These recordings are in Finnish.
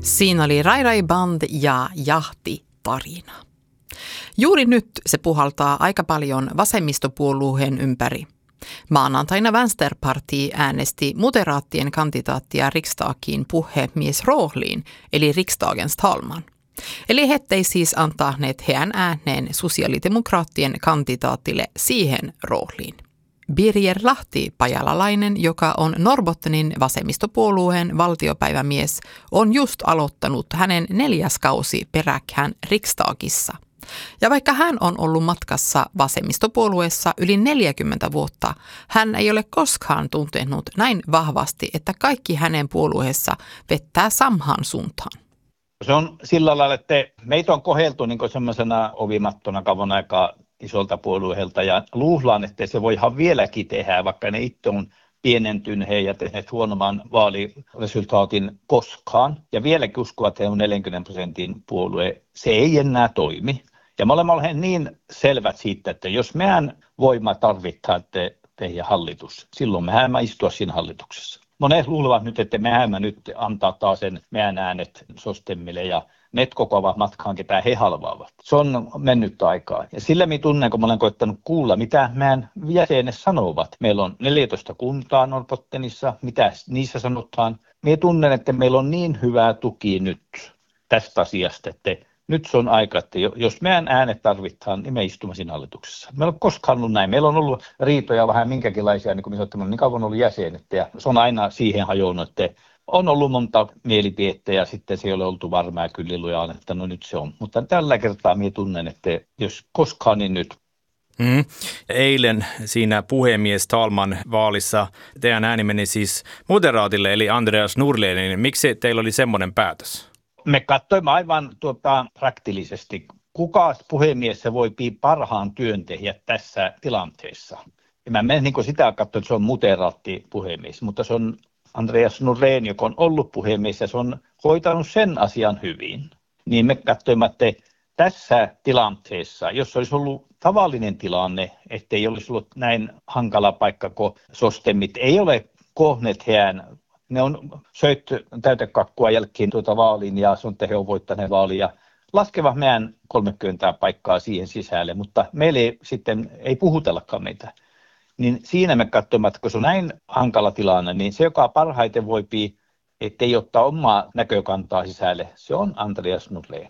Siinä oli Rai Rai Band ja Jahti-tarina. Juuri nyt se puhaltaa aika paljon vasemmistopuolueen ympäri. Maanantaina Vänsterparti äänesti moderaattien kandidaattia Riksdagiin puhemies rooliin, eli Riksdagens talman. Eli he ei siis antaneet heidän ääneen sosiaalidemokraattien kandidaatille siihen rooliin. Birger Lahti Pajalalainen, joka on Norrbottenin vasemmistopuolueen valtiopäivämies, on just aloittanut hänen 4. kausi peräkään Riksdagissa. Ja vaikka hän on ollut matkassa vasemmistopuolueessa yli 40 vuotta, hän ei ole koskaan tuntenut näin vahvasti, että kaikki hänen puolueessa vettää samaan suuntaan. Se on sillä lailla, että meitä on koheltu niin semmoisena ovimattona kauan aikaa isolta puolueelta ja luulaan, että se voihan vieläkin tehdä, vaikka ne itse on pienentyneet ja tehneet huonomman vaaliresultaatin koskaan. Ja vieläkin uskovat, että he on 40% puolue. Se ei enää toimi. Ja me olemme olleet niin selvät siitä, että jos meidän voima tarvitaan teidän hallitus, silloin mehän istua siinä hallituksessa. Monet luulevat nyt, että mehän nyt antaa taas sen meidän äänet Sostemmille ja ne kokoavat matkaan, ketä he halvaavat. Se on mennyt aikaa. Ja sillä minä tunnen, kun mä olen koittanut kuulla, mitä meidän jäsenet sanovat. Meillä on 14 kuntaa Norrbottenissa, mitä niissä sanotaan. Minä tunnen, että meillä on niin hyvää tuki nyt tästä asiasta, että nyt se on aika, että jos meidän äänet tarvitaan, niin me istumme siinä hallituksessa. Meillä on koskaan ollut näin. Meillä on ollut riitoja vähän minkäkinlaisia, niin kuin minä sanoin, niin kauan ollut jäsenet. Ja se on aina siihen hajonnut, että on ollut monta mielipidettä ja sitten se ei ole oltu varmaa kyllä lujaan, että no nyt se on. Mutta tällä kertaa minä tunnen, että jos koskaan, niin nyt. Eilen siinä puhemies Talman vaalissa teidän ääni meni siis moderaatille eli Andreas Norlénille. Miksi teillä oli semmoinen päätös? Me katsoimme aivan praktisesti, kuka puhemies se voi parhaan työntekijä tässä tilanteessa. Ja mä menen niin sitä katsoa, että se on moderaatti puhemies, mutta se on Andreas Norlén, joka on ollut puhemies ja se on hoitanut sen asian hyvin. Niin me katsoimme, että tässä tilanteessa, jos olisi ollut tavallinen tilanne, ettei olisi ollut näin hankala paikka, kun Sostemmit ei ole kohneet heidän. Ne on söitty täytekakkua jälkeen vaaliin ja se on, että he on voittaneet vaaliin ja laskevat meidän 30 paikkaa siihen sisälle, mutta meille ei puhutellakaan meitä. Niin siinä me katsomme, että kun se on näin hankala tilanne, niin se, joka parhaiten voipii, ettei ottaa omaa näkökantaa sisälle, se on Andreas Norlén.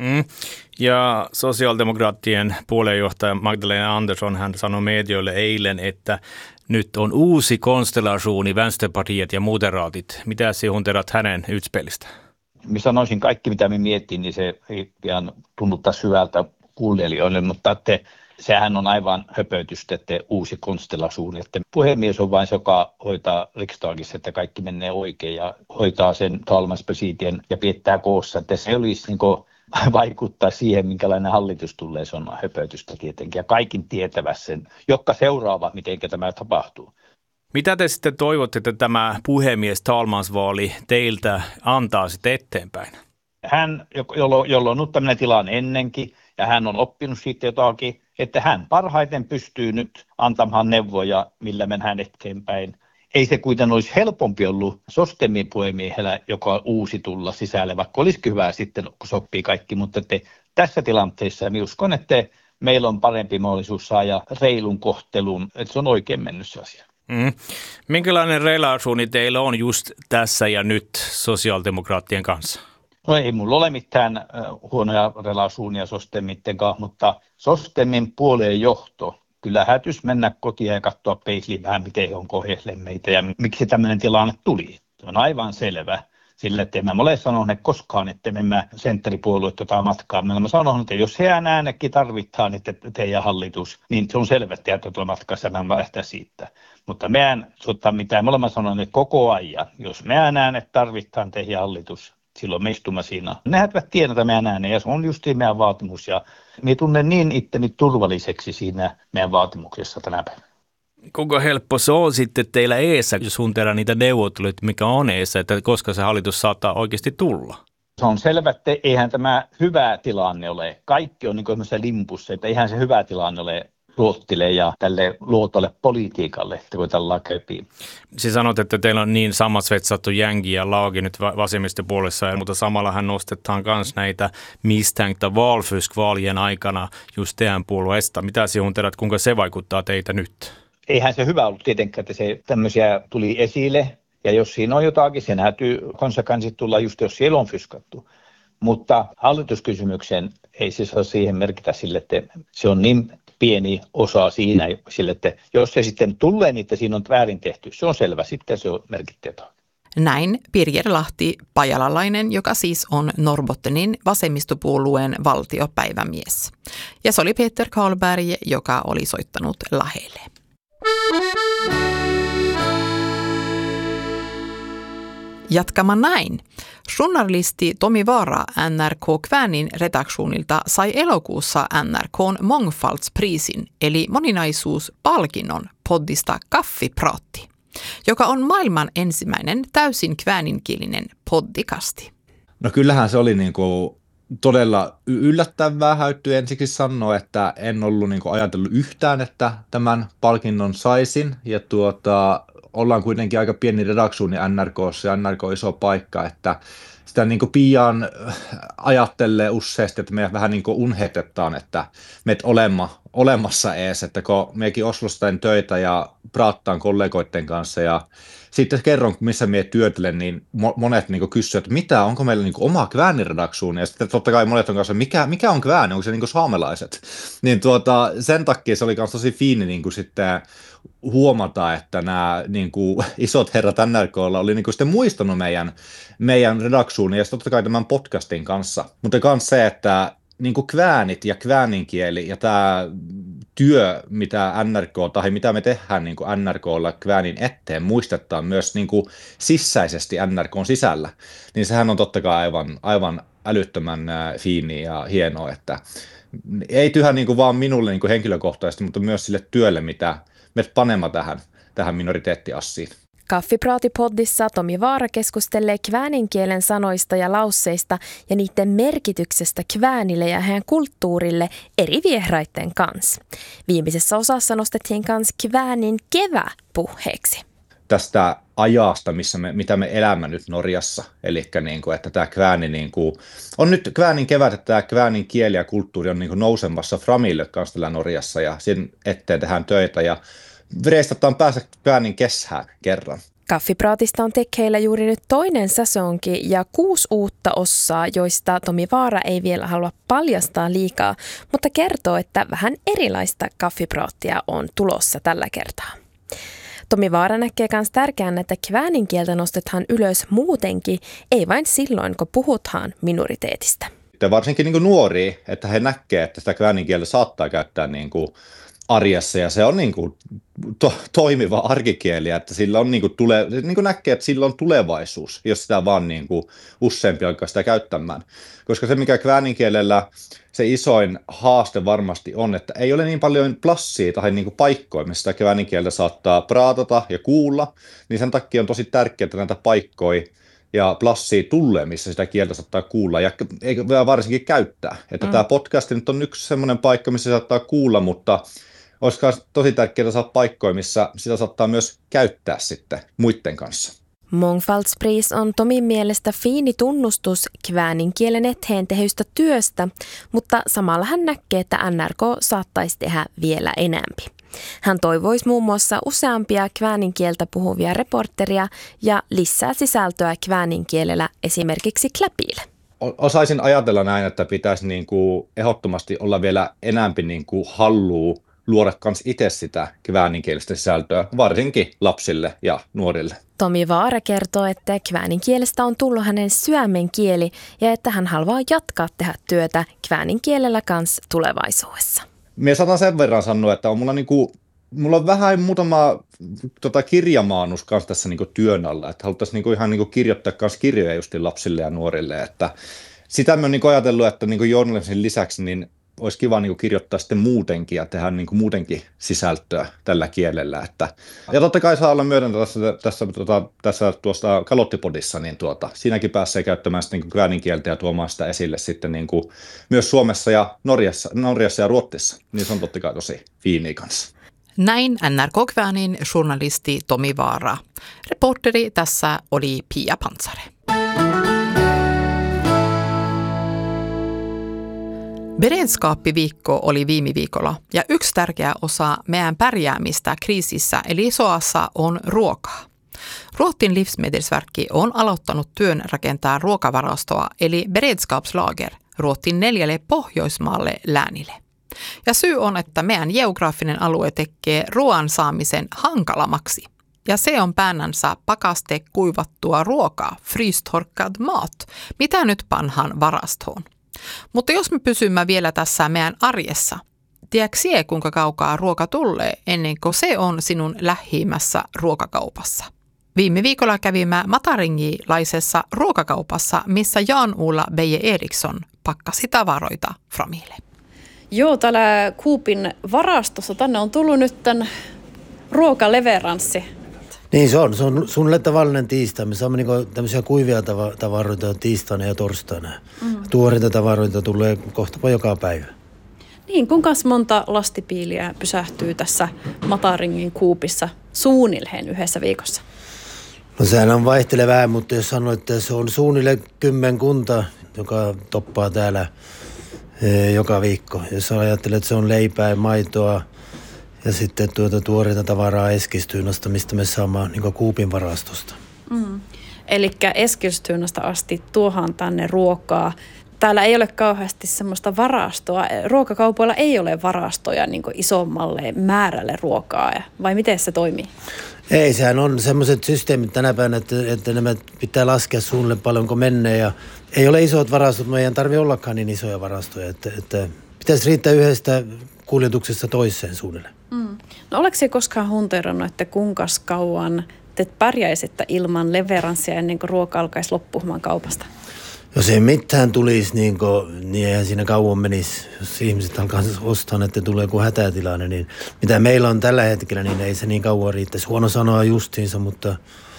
Ja sosiaalidemokraattien puoluejohtaja Magdalena Andersson, hän sanoi medioille eilen, että nyt on uusi konstellaationi, Vänsterpartiet ja moderaatit. Mitä siunterat hänen ytspelistä? Minä sanoisin kaikki, mitä me miettii, niin se ei ihan tunnuttaa syvältä kuulijoille, mutta sehän on aivan höpötystä, että uusi konstellaationi. Että puhemies on vain se, joka hoitaa Riksdagissa, että kaikki menee oikein ja hoitaa sen talmanspresidien ja piettää koossa. Että se olisi niin kuin vaikuttaa siihen, minkälainen hallitus tulee, se on höpötystä tietenkin. Ja kaikin tietävät sen, jotka seuraavat, miten tämä tapahtuu. Mitä te sitten toivotte, että tämä puhemies talmansvaali teiltä antaa sitten eteenpäin? Hän, jolla on ollut tämmöinen tilanne ennenkin, ja hän on oppinut siitä jotakin, että hän parhaiten pystyy nyt antamaan neuvoja, millä mennään eteenpäin. Ei se kuitenkaan olisi helpompi ollut Sostemin puhemiehellä, joka on uusi tulla sisälle, vaikka olisikin hyvä sitten, kun sopii kaikki. Mutta tässä tilanteessa minä uskon, että meillä on parempi mahdollisuus saada reilun kohtelun, että se on oikein mennyt se asia. Minkälainen relaationi teillä on just tässä ja nyt sosiaalidemokraattien kanssa? No ei mulla ole mitään huonoja relaatioita Sostemitten kanssa, mutta Sostemin puolueen johto kyllä hätys mennä kotiin ja katsoa peisliin vähän, miten he on kohdelleet meitä ja miksi tämmöinen tilanne tuli. Se on aivan selvä. Sillä, että emme ole sanoneet koskaan, että me sentteripuolueet matkaa. Me olemme sanoneet, että jos heidän äänekin tarvitaan, että teidän hallitus, niin se on selvä, että tuolla matkassa me lähtee siitä. Mutta mitä me olemme sanoneet koko ajan, jos meidän äänet tarvitaan teidän hallitus, silloin me istumme siinä. Nehän tiedätä meidän ääneen ja se on just meidän vaatimus. Ja minä tunnen niin itteni turvalliseksi siinä meidän vaatimuksessa tänä päivänä. Kuinka helppo se on sitten teillä eessä, jos hunteraa niitä neuvotteluita, mikä on eessä, että koska se hallitus saattaa oikeasti tulla? Se on selvä, että eihän tämä hyvä tilanne ole. Kaikki on niin kuin limpussa, että eihän se hyvä tilanne ole luottille ja tälle luotolle politiikalle, että kun tällä käypiin. Siis sanot, että teillä on niin sammansvetsattu jängi ja laagi nyt vasemmistopuolessa, mutta samalla hän nostetaan myös näitä misstänkta valfusk vaalien aikana just teidän puolueesta. Mitä sinun tiedät, kuinka se vaikuttaa teitä nyt? Eihän se hyvä ollut tietenkään, että se tämmöisiä tuli esille. Ja jos siinä on jotakin, se näytyy konsekvenssit tulla just, jos siellä on fyskattu. Mutta hallituskysymyksen ei se saa siihen merkitä sille, että se on niin pieni osa siinä sille, että jos se sitten tulee, niin että siinä on väärin tehty. Se on selvä, sitten se on merkitty jotain. Näin Pirjer Lahti pajalalainen, joka siis on Norrbottenin vasemmistopuolueen valtiopäivämies. Ja se oli Peter Karlberg, joka oli soittanut Lahelle. Jatkamaan näin. Journalisti Tomi Vaara NRK Kvänin redaktionilta sai elokuussa NRK:n Mångfaldsprisin eli moninaisuuspalkinnon poddista Kaffipraatti, joka on maailman ensimmäinen täysin kväninkielinen poddikasti. No kyllähän se oli todella yllättävää, täytyy ensiksi sanoa, että en ollut ajatellut yhtään, että tämän palkinnon saisin ja ollaan kuitenkin aika pieni redaktioni NRK:ssa ja NRK on iso paikka, että sitä pian ajattelee useasti, että me vähän unhetetaan, että meet olemassa ees, että kun mekin Oslossa teen töitä ja praattaan kollegoiden kanssa ja sitten kerron, missä minä työtelen, niin monet kysyvät, että mitä, onko meillä oma Kväni-redaktioni, ja sitten totta kai monet on kanssa, mikä on Kväni, onko se saamelaiset, niin sen takia se oli myös tosi fiini sitten huomata, että nämä isot herrat NRK:lla oli sitten muistanut meidän redaktioni ja totta kai tämän podcastin kanssa, mutta myös se, että kväänit ja kvääninkieli ja tämä työ, mitä NRK tai mitä me tehdään NRK:lla kväänin eteen, muistetaan myös sisäisesti NRK:n sisällä, niin sehän on totta kai aivan älyttömän fiini ja hienoa, että ei tyhä vaan minulle henkilökohtaisesti, mutta myös sille työlle, mitä me panemme tähän minoriteettiassiin. Kaffipraatipoddissa Tomi Vaara keskustelee kvääninkielen sanoista ja lausseista ja niiden merkityksestä kväänille ja heidän kulttuurille eri vieraiden kanssa. Viimeisessä osassa nostettiin myös kväänin kevä puheeksi. Tästä ajasta, mitä me elämme nyt Norjassa, eli että tämä kvääni on nyt kväänin kevät, että tämä kväänin kieli ja kulttuuri on nousemassa framille kanssa täällä Norjassa ja sen eteen tehdään töitä ja reistataan päästä kväänin kesään kerran. Kaffipraatista on tekeillä juuri nyt toinen sesonki ja 6 uutta osaa, joista Tomi Vaara ei vielä halua paljastaa liikaa, mutta kertoo, että vähän erilaista kaffipraattia on tulossa tällä kertaa. Tomi Vaara näkee myös tärkeänä, että kvääninkieltä nostetaan ylös muutenkin, ei vain silloin, kun puhutaan minoriteetistä. Varsinkin nuoria, että he näkee, että sitä kvääninkieltä saattaa käyttää arjessa ja se on toimiva arkikieli, että sillä on näkee, että sillä on tulevaisuus, jos sitä vaan useampi alkaa sitä käyttämään. Koska se, mikä kvääninkielellä se isoin haaste varmasti on, että ei ole niin paljon plassia tai paikkoja, missä sitä kvääninkieltä saattaa praatata ja kuulla, niin sen takia on tosi tärkeää, että näitä paikkoja ja plassia tulee, missä sitä kieltä saattaa kuulla ja varsinkin käyttää. Että tämä podcast nyt on yksi semmoinen paikka, missä saattaa kuulla, mutta olisi tosi tärkeää saada paikkoja, missä sitä saattaa myös käyttää sitten muiden kanssa. Mångfaldspris on Tomin mielestä fiini tunnustus kvääninkielen eteen tehystä työstä, mutta samalla hän näkee, että NRK saattaisi tehdä vielä enemmän. Hän toivoisi muun muassa useampia kvääninkieltä puhuvia reporteria ja lisää sisältöä kvääninkielellä esimerkiksi Kläpille. Osaisin ajatella näin, että pitäisi ehdottomasti olla vielä enemmän hallua luoda myös itse sitä kvääninkielistä sisältöä, varsinkin lapsille ja nuorille. Tomi Vaara kertoo, että kvääninkielestä on tullut hänen sydämenkieli ja että hän haluaa jatkaa tehdä työtä kvääninkielellä kanssa tulevaisuudessa. Minä saatan sen verran sanoa, että mulla on vähän muutama kirjamaannus kanssa tässä työn alla, että haluttaisiin ihan kirjoittaa myös kirjoja just lapsille ja nuorille, että sitä me on ajatellut, että journalismin lisäksi niin olisi kiva niin kuin kirjoittaa sitten muutenkin ja tehdä niin kuin muutenkin sisältöä tällä kielellä. Ja totta kai saa olla myöten tässä tuosta Kalottipodissa, niin siinäkin pääsee käyttämään sitten niin kuin kieltä ja tuomaan sitä esille sitten niin kuin myös Suomessa ja Norjassa ja Ruotsissa. Niin se on totta kai tosi fiiniä kanssa. Näin NRK-Kvänin journalisti Tomi Vaara. Reporteri tässä oli Pia Pantsare. Beredskaappiviikko oli viime viikolla ja yksi tärkeä osa meidän pärjäämistä kriisissä eli SOAssa on ruokaa. Ruotsin livsmedelsverkki on aloittanut työn rakentaa ruokavarastoa eli beredskapslager Ruotsin 4 Pohjoismaalle läänille. Ja syy on, että meidän geograafinen alue tekee ruoan saamisen hankalamaksi. Ja se on päännänsä pakaste kuivattua ruokaa, frystorkad mat, mitä nyt panhan varastoon. Mutta jos me pysymme vielä tässä meidän arjessa, tiedätkö sie, kuinka kaukaa ruoka tulee ennen kuin se on sinun lähimmässä ruokakaupassa? Viime viikolla kävimme mataringilaisessa ruokakaupassa, missä Jan-Ulla Beje Eriksson pakkasi tavaroita framille. Joo, täällä Coopin varastossa tänne on tullut nyt tämän ruokaleveranssi. Niin se on suunnilleen tavallinen tiistai. Me saamme niinku tämmöisiä kuivia tavaroita tiistaina ja torstaina. Tuoreita tavaroita tulee kohtapa joka päivä. Niin, kuinka monta lastipiiliä pysähtyy tässä Mataringin Coopissa suunnilleen yhdessä viikossa? No sehän on vaihtelevää, mutta jos sanoo, että se on suunnilleen 10 kunta, joka toppaa täällä joka viikko. Jos ajattelet, että se on leipää ja maitoa ja sitten tuoreita tavaraa Eskilstynasta, mistä me saamme niin Coopin varastosta. Eli Eskilstynasta asti tuohan tänne ruokaa. Täällä ei ole kauheasti semmoista varastoa. Ruokakaupoilla ei ole varastoja niin isommalle määrälle ruokaa, vai miten se toimii? Ei, sehän on semmoiset systeemit tänä päivänä, että nämä pitää laskea suunnilleen paljonko menee. Ja ei ole isot varastot, meidän tarvitse ollakaan niin isoja varastoja, että pitäisi riittää yhdestä kuljetuksesta toiseen suunnilleen. No oletko se koskaan hunterannut, että kuinka kauan te pärjäisitte ilman leveranssia ennen kuin ruoka alkaisi loppumaan kaupasta? Jos ei mitään tulisi, niin eihän siinä kauan menisi. Jos ihmiset alkaa ostaa, että tulee joku hätätilanne, niin mitä meillä on tällä hetkellä, niin ei se niin kauan riittäisi. Huono sanoa justiinsa, mutta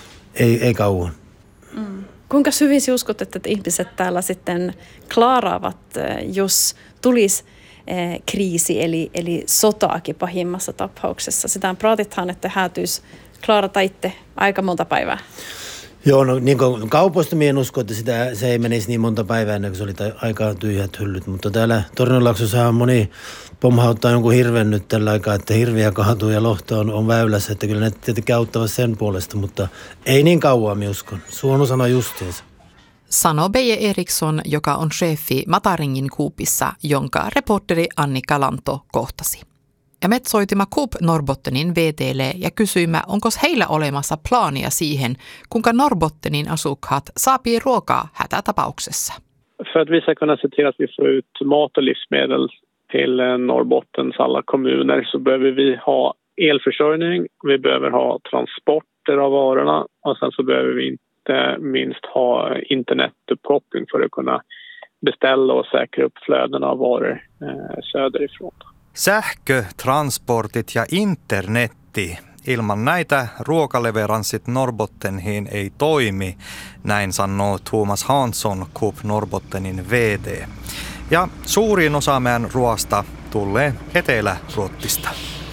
ei kauan. Kuinka syvissä uskot, että ihmiset täällä sitten klaaraavat, jos tulisi kriisi, eli sotaakin pahimmassa tapauksessa? Sitä praatithan, että häätyisi klaarata itse aika monta päivää. Joo, no niin kuin kaupoista minä en usko, että se ei menisi niin monta päivää ennen kuin se oli aika tyhjät hyllyt. Mutta täällä Tornionlaaksossa moni pomhauttaa jonkun hirven nyt tällä aikaa, että hirviä kaatuu ja lohto on väylässä. Että kyllä ne tietenkin auttavat sen puolesta, mutta ei niin kauan minä uskon. Suonu sanoi justiinsa. Sanoo Beje Eriksson, joka on chefi Mataringin Coopissa, jonka reporteri Annika Lanto kohtasi. Ja me soitimme Coop Norrbottenin VT:lle ja kysyimme, onko heillä olemassa plaania siihen, kuinka Norrbottenin asukkaat saapii ruokaa hätätapauksessa. För att vi ska kunna se till att vi får ut mat och livsmedel till Norrbottens alla kommuner så behöver vi ha elförsörjning, vi behöver ha transporter av varorna och sen så behöver vi inte minst ha internetuppkoppling för att kunna beställa och säkra upp flödena av varor söderifrån. Sähkötransportit ja internetti. Ilman näitä ruokaleveranssit Norrbottenhiin ei toimi, näin sanoo Thomas Hansson, Coop Norrbottenin VD. Ja suurin osa meidän ruoasta tulee Etelä-Ruotsista.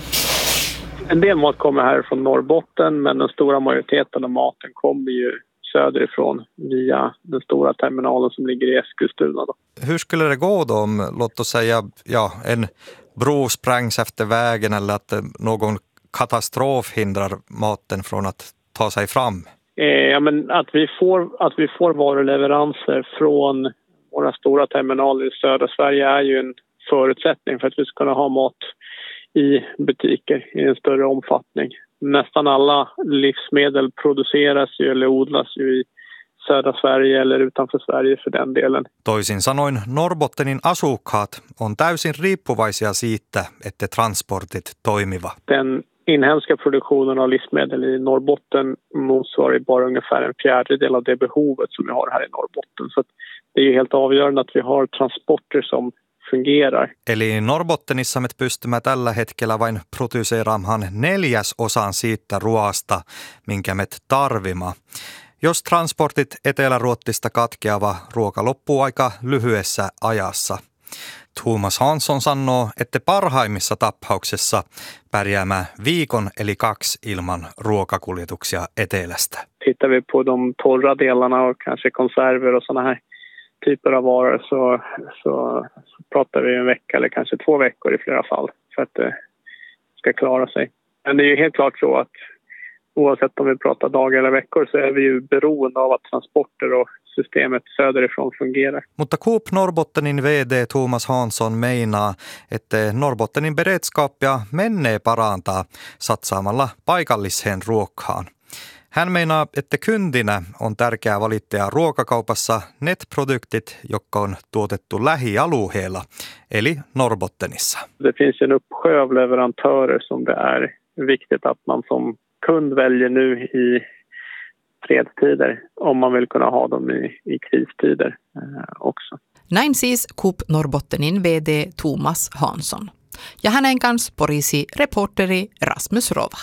En del mat kommer här från Norrbotten, men den stora majoriteten av maten kommer ju söderifrån via den stora terminalen som ligger i Eskilstuna. Hur skulle det gå då om, låt oss säga, en bro sprängs efter vägen eller att någon katastrof hindrar maten från att ta sig fram? Ja, men att vi får varuleveranser från våra stora terminaler i södra Sverige är ju en förutsättning för att vi ska kunna ha mat i butiker i en större omfattning. Nästan alla livsmedel produceras ju eller odlas ju i södra Sverige eller utanför Sverige för den delen. Toisin sanoen Norrbottenin asukkaat on täysin riippuvaisia siitä, että transportit toimivat. Den inhemska produktionen av livsmedel i Norrbotten motsvarar bara ungefär en fjärdedel av det behovet som vi har här i Norrbotten. Så det är ju helt avgörande att vi har transporter som fungerar. Eli Norbottenissa me pystymme tällä hetkellä vain produseeraamaan 1/4 siitä ruoasta, minkä me tarvima. Jos transportit Etelä-Ruotsista katkeava ruoka loppuu aika lyhyessä ajassa. Thomas Hansson sanoo, että parhaimmissa tapauksessa pärjäämään viikon eli 2 ilman ruokakuljetuksia etelästä. Tittar vi på de torra delarna och kanske konserver och såna här typer av varor så pratar vi en vecka eller kanske 2 veckor i flera fall för att det ska klara sig. Men det är ju helt klart så att oavsett om vi pratar dagar eller veckor så är vi ju beroende av att transporter och systemet söderifrån fungerar. Mutta Coop Norbottenin VD Thomas Hansson meinaa, että Norbottenin beredskapia menee parantaa satsaamalla paikalliseen ruokaan. Hän meinaa, että kundina on tärkeää valittaa ruokakaupassa ne produktit, jotka on tuotettu lähialueella, eli Norbottenissa. Det finns en uppsjö av leverantörer som det är viktigt att man som kund väljer nu i fredstider om man vill kunna ha dem i kristider också. Näin siis Coop Norbottenin VD Thomas Hansson. Ja hänen kanssa porisi reporteri Rasmus Rova.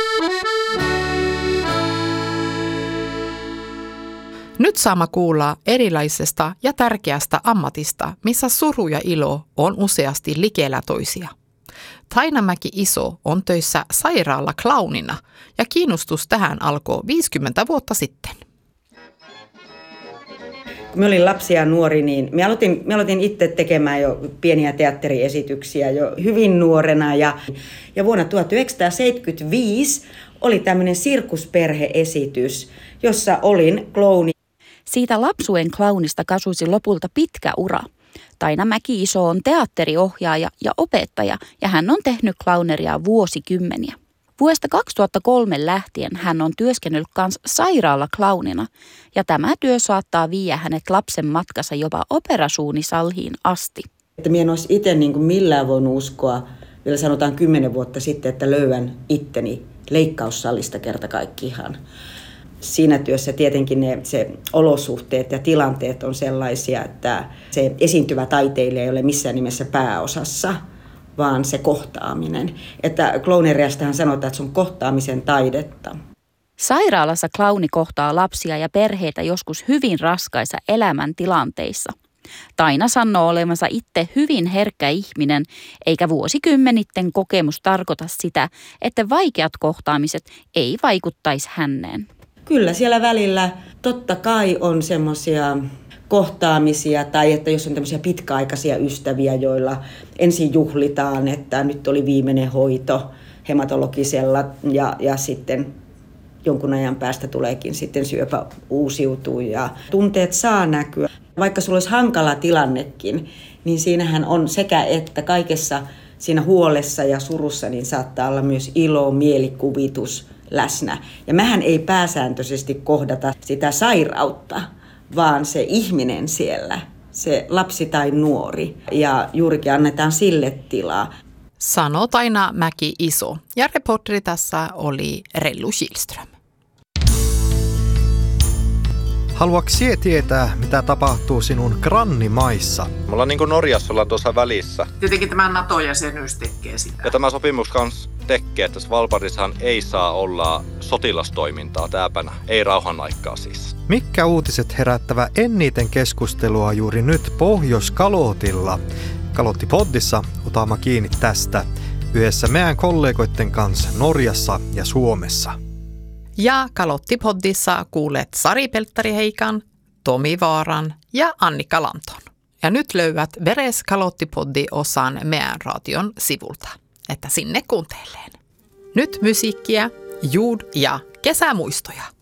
Nyt saamme kuulla erilaisesta ja tärkeästä ammatista, missä suru ja ilo on useasti likellä toisia. Taina Mäki-Iso on töissä sairaalaklaunina ja kiinnostus tähän alkoi 50 vuotta sitten. Kun mä olin lapsi ja nuori, niin mä aloitin itse tekemään jo pieniä teatteriesityksiä jo hyvin nuorena. Ja vuonna 1975 oli tämmöinen sirkusperheesitys, jossa olin klouni. Siitä lapsuen klaunista kasvuisi lopulta pitkä ura. Taina Mäki-Iso on teatteriohjaaja ja opettaja ja hän on tehnyt klauneria vuosikymmeniä. Vuodesta 2003 lähtien hän on työskennellyt kans sairaalaklaunina ja tämä työ saattaa viedä hänet lapsen matkassa jopa operasuunisalhiin asti. Että minä en olisi itse millään voinut uskoa, vielä sanotaan 10 vuotta sitten, että löydän itteni leikkaussalista kerta kaikkiaan. Siinä työssä tietenkin se olosuhteet ja tilanteet on sellaisia, että se esiintyvä taiteilija ei ole missään nimessä pääosassa, vaan se kohtaaminen. Että klouneriastahan sanotaan, että se on kohtaamisen taidetta. Sairaalassa klauni kohtaa lapsia ja perheitä joskus hyvin raskaissa elämäntilanteissa. Taina sanoo olevansa itse hyvin herkkä ihminen, eikä vuosikymmenittäin kokemus tarkoita sitä, että vaikeat kohtaamiset ei vaikuttaisi häneen. Kyllä siellä välillä totta kai on semmoisia kohtaamisia tai että jos on tämmöisiä pitkäaikaisia ystäviä, joilla ensin juhlitaan, että nyt oli viimeinen hoito hematologisella ja sitten jonkun ajan päästä tuleekin sitten syöpä uusiutuu ja tunteet saa näkyä. Vaikka sulla olisi hankala tilannekin, niin siinähän on sekä että kaikessa siinä huolessa ja surussa niin saattaa olla myös ilo, mielikuvitus läsnä. Ja mähän ei pääsääntöisesti kohdata sitä sairautta, vaan se ihminen siellä, se lapsi tai nuori. Ja juurikin annetaan sille tilaa. Sanoo Taina Mäki-Iso ja reporteri tässä oli Rellu Kihlström. Haluatko sinä tietää, mitä tapahtuu sinun grannimaissa? Me ollaan niin kuin Norjassa ollaan tuossa välissä. Tietenkin tämä NATO-jäsenyys tekee sitä. Ja tämä sopimus kanssa tekee, että Svalbardissahan ei saa olla sotilastoimintaa täälläpänä, ei rauhan aikaa siis. Mitkä uutiset herättävä eniten keskustelua juuri nyt Pohjois-Kalotilla? Kalottipoddissa otamme kiinni tästä yhdessä meidän kollegoiden kanssa Norjassa ja Suomessa. Ja Kalottipoddissa kuulet Sari Pelttari-Heikan, Tomi Vaaran ja Annika Lanton. Ja nyt löydät Veres Kalottipoddi-osan meidän radion sivulta, että sinne kuunteleen. Nyt musiikkia, jord- ja kesämuistoja.